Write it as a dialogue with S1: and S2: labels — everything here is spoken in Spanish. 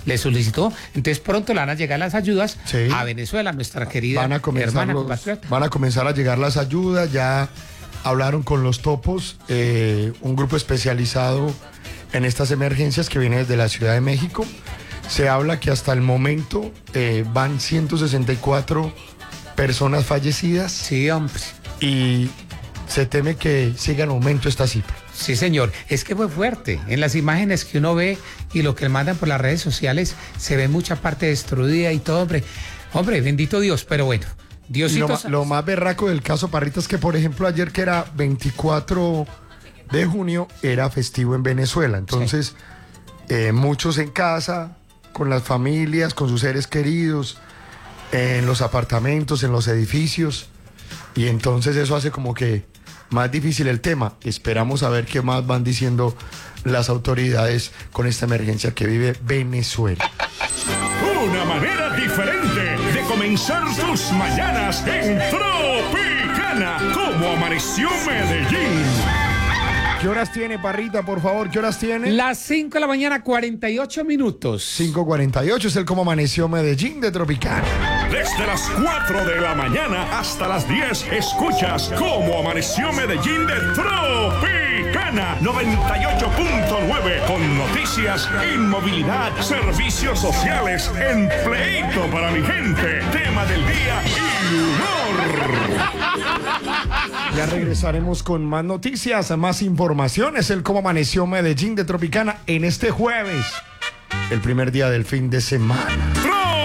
S1: le solicitó. Entonces pronto le van a llegar las ayudas a Venezuela, nuestra querida hermana compatriota.
S2: Van a comenzar a llegar las ayudas, ya hablaron con los topos, un grupo especializado en estas emergencias que viene desde la Ciudad de México. Se habla que hasta el momento van 164 personas fallecidas.
S1: Sí, hombre.
S2: Y se teme que siga en aumento esta cifra.
S1: Sí, señor. Es que fue fuerte. En las imágenes que uno ve y lo que mandan por las redes sociales, se ve mucha parte destruida y todo, hombre. Hombre, bendito Dios, pero bueno. Diosito.
S2: Lo más berraco del caso, Parrita, es que, por ejemplo, ayer que era 24 de junio, era festivo en Venezuela. Entonces, muchos en casa, con las familias, con sus seres queridos, en los apartamentos, en los edificios. Y entonces eso hace como que más difícil el tema. Esperamos a ver qué más van diciendo las autoridades con esta emergencia que vive Venezuela.
S3: Una manera diferente de comenzar tus mañanas en Tropicana. Como amaneció Medellín.
S2: ¿Qué horas tiene, Parrita, por favor? ¿Qué horas tiene?
S1: Las 5 de la mañana, 48 minutos.
S2: 5:48 es el Cómo Amaneció Medellín de Tropicana.
S3: Desde las 4 de la mañana hasta las 10 escuchas Cómo Amaneció Medellín de Tropicana 98.9 con noticias, inmovilidad, servicios sociales, empleito para mi gente, tema del día y humor.
S2: Ya regresaremos con más noticias, más información. Es el Cómo Amaneció Medellín de Tropicana en este jueves, el primer día del fin de semana.